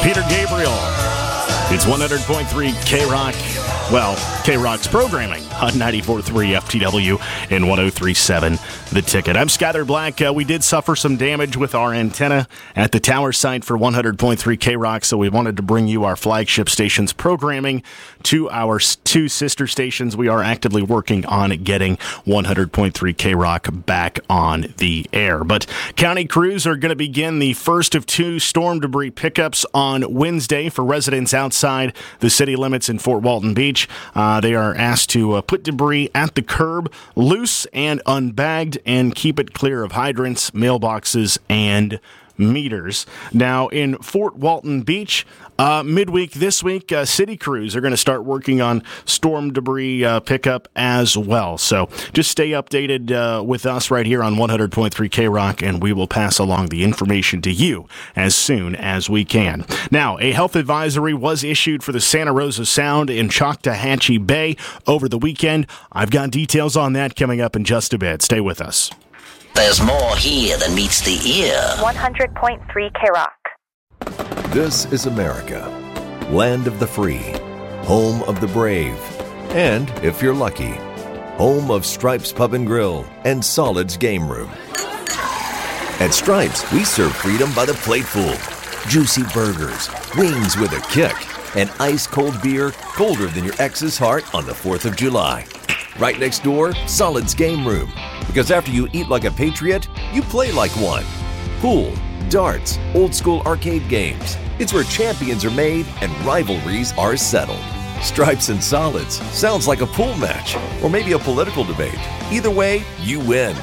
Peter Gabriel. It's 100.3 K-Rock. Well, K-Rock's programming on 94.3 FTW and 103.7 The Ticket. I'm Skyler Black. We did suffer some damage with our antenna at the tower site for 100.3 K-Rock, so we wanted to bring you our flagship station's programming to our two sister stations. We are actively working on getting 100.3 K-Rock back on the air. But county crews are going to begin the first of two storm debris pickups on Wednesday for residents outside the city limits in Fort Walton Beach. They are asked to put debris at the curb, loose and unbagged, and keep it clear of hydrants, mailboxes, and meters. Now, in Fort Walton Beach, midweek this week, city crews are going to start working on storm debris pickup as well. So just stay updated with us right here on 100.3 K-Rock, and we will pass along the information to you as soon as we can. Now, a health advisory was issued for the Santa Rosa Sound in Choctawhatchee Bay over the weekend. I've got details on that coming up in just a bit. Stay with us. There's more here than meets the ear. 100.3 K-Rock. This is America, land of the free, home of the brave, and, if you're lucky, home of Stripes Pub and Grill and Solid's Game Room. At Stripes, we serve freedom by the plateful. Juicy burgers, wings with a kick, and ice-cold beer colder than your ex's heart on the 4th of July. Right next door, Solid's Game Room. Because after you eat like a patriot, you play like one. Pool, darts, old-school arcade games. It's where champions are made and rivalries are settled. Stripes and Solids sounds like a pool match or maybe a political debate. Either way, you win.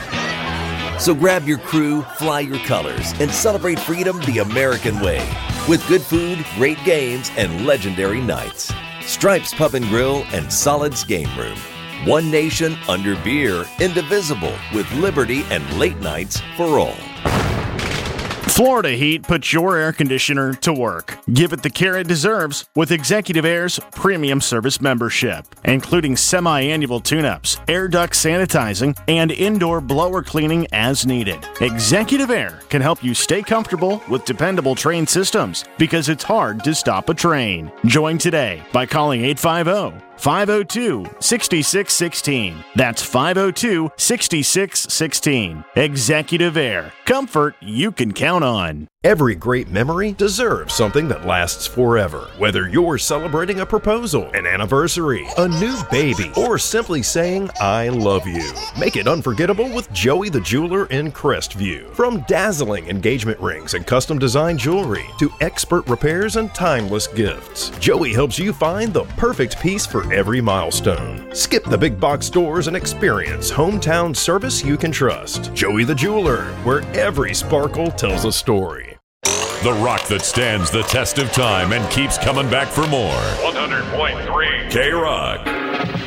So grab your crew, fly your colors, and celebrate freedom the American way. With good food, great games, and legendary nights. Stripes Pub and Grill and Solid's Game Room. One nation under beer, indivisible, with liberty and late nights for all. Florida Heat puts your air conditioner to work. Give it the care it deserves with Executive Air's premium service membership, including semi-annual tune-ups, air duct sanitizing, and indoor blower cleaning as needed. Executive Air can help you stay comfortable with dependable train systems because it's hard to stop a train. Join today by calling 850-502-6616. That's 502-6616. Executive Air. Comfort you can count on. Every great memory deserves something that lasts forever. Whether you're celebrating a proposal, an anniversary, a new baby, or simply saying, I love you. Make it unforgettable with Joey the Jeweler in Crestview. From dazzling engagement rings and custom design jewelry to expert repairs and timeless gifts, Joey helps you find the perfect piece for every milestone. Skip the big box stores and experience hometown service you can trust. Joey the Jeweler, where every sparkle tells a story. The rock that stands the test of time and keeps coming back for more. 100.3 K-Rock.